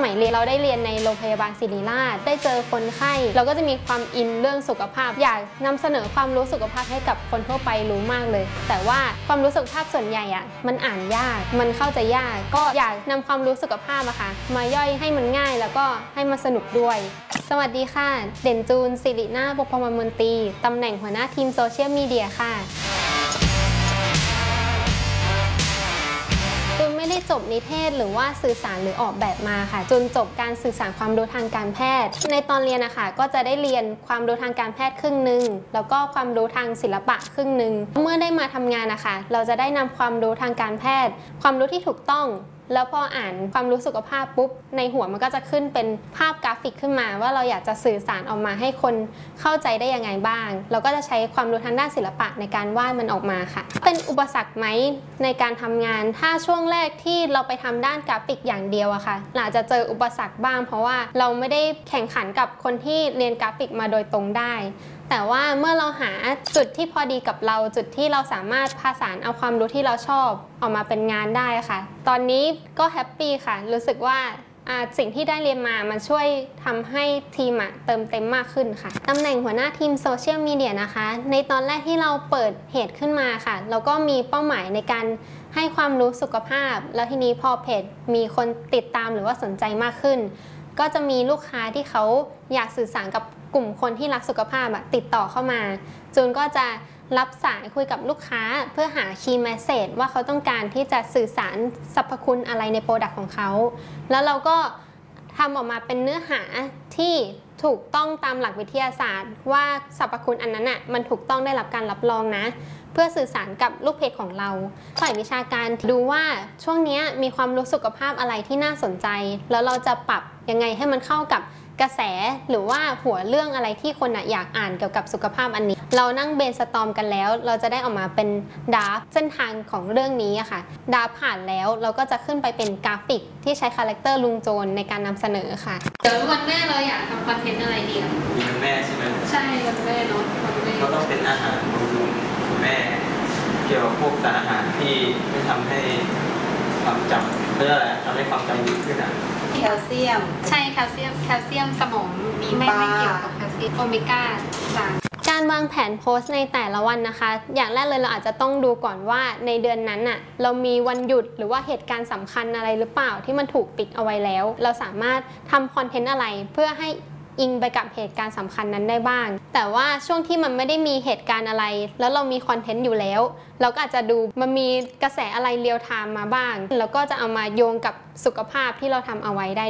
มัยเรียนเราได้เรียนในโรงพยาบาลศิริราชได้เจอคนไข้เราก็จะมีความอินเรื่องสุขภาพอยากนำเสนอความรู้สุขภาพให้กับคนทั่วไปรู้มากเลยแต่ว่าความรู้สุขภาพส่วนใหญ่มันอ่านยากมันเข้าใจยากก็อยากนำความรู้สุขภาพมาย่อยให้มันง่ายแล้วก็ให้มันสนุกด้วยสวัสดีค่ะเด่นจูนศิรินาถ ปกพรมนตรีตำแหน่งหัวหน้าทีมโซเชียลมีเดียค่ะจูนไม่ได้จบนิเทศหรือว่าสื่อสารหรือออกแบบมาค่ะจูนจบการสื่อสารความรู้ทางการแพทย์ในตอนเรียนก็จะได้เรียนความรู้ทางการแพทย์ครึ่งหนึ่งแล้วก็ความรู้ทางศิลปะครึ่งหนึ่งเมื่อได้มาทำงานเราจะได้นำความรู้ทางการแพทย์ความรู้ที่ถูกต้องแล้วพออ่านความรู้สุขภาพปุ๊บในหัวมันก็จะขึ้นเป็นภาพกราฟิกขึ้นมาว่าเราอยากจะสื่อสารออกมาให้คนเข้าใจได้ยังไงบ้างเราก็จะใช้ความรู้ทางด้านศิลปะในการวาดมันออกมาค่ะเป็นอุปสรรคไหมในการทำงานถ้าช่วงแรกที่เราไปทำด้านกราฟิกอย่างเดียวค่ะอาจจะเจออุปสรรคบ้างเพราะว่าเราไม่ได้แข่งขันกับคนที่เรียนกราฟิกมาโดยตรงได้แต่ว่าเมื่อเราหาจุดที่พอดีกับเราจุดที่เราสามารถผสานเอาความรู้ที่เราชอบออกมาเป็นงานได้ค่ะตอนนี้ก็แฮปปี้ค่ะรู้สึกว่าสิ่งที่ได้เรียนมามันช่วยทำให้ทีมเติมเต็มมากขึ้นค่ะตำแหน่งหัวหน้าทีมโซเชียลมีเดียนะคะในตอนแรกที่เราเปิดเพจขึ้นมาค่ะเราก็มีเป้าหมายในการให้ความรู้สุขภาพแล้วทีนี้พอเพจมีคนติดตามหรือว่าสนใจมากขึ้นก็จะมีลูกค้าที่เขาอยากสื่อสารกับกลุ่มคนที่รักสุขภาพติดต่อเข้ามาจูนก็จะรับสายคุยกับลูกค้าเพื่อหาคีย์แมสเสจว่าเขาต้องการที่จะสื่อสารสรรพคุณอะไรในโปรดักต์ของเขาแล้วเราก็ทำออกมาเป็นเนื้อหาที่ถูกต้องตามหลักวิทยาศาสตร์ว่าสรรพคุณอันนั้นมันถูกต้องได้รับการรับรองนะเพื่อสื่อสารกับลูกเพจของเราฝ่ายวิชาการดูว่าช่วงนี้มีความรู้สุขภาพอะไรที่น่าสนใจแล้วเราจะปรับยังไงให้มันเข้ากับกระแสหรือว่าหัวเรื่องอะไรที่คนอยากอ่านเกี่ยวกับสุขภาพอันนี้เรานั่งเบรนสตอร์มกันแล้วเราจะได้ออกมาเป็นดราฟเส้นทางของเรื่องนี้ค่ะดราฟผ่านแล้วเราก็จะขึ้นไปเป็นกราฟิกที่ใช้คาแรคเตอร์ลุงโจนในการนำเสนอค่ะเดี๋ยววันแม่เราอยากทำคอนเทนต์อะไรดีวันแม่ใช่ไหมใช่วันแม่เนาะวันแม่ก็ต้องเป็นอาหารบำรุงคุณแม่เกี่ยวกับพวกสารอาหารที่ไม่ทำให้ความจำทำให้ความจำดีขึ้นแคลเซียมใช่แคลเซียมสมองมีไม่เกี่ยวกับแคลเซียมโอเมก้า3การวางแผนโพสต์ในแต่ละวันนะคะอย่างแรกเลยเราอาจจะต้องดูก่อนว่าในเดือนนั้นเรามีวันหยุดหรือว่าเหตุการณ์สำคัญอะไรหรือเปล่าที่มันถูกปิดเอาไว้แล้วเราสามารถทำคอนเทนต์อะไรเพื่อให้อิงไปกับเหตุการณ์สำคัญนั้นได้บ้างแต่ว่าช่วงที่มันไม่ได้มีเหตุการณ์อะไรแล้วเรามีคอนเทนต์อยู่แล้วเราก็อาจจะดูมันมีกระแสอะไรเรียลไทม์มาบ้างแล้วก็จะเอามาโยงกับสุขภาพที่เราทำเอาไว้ได้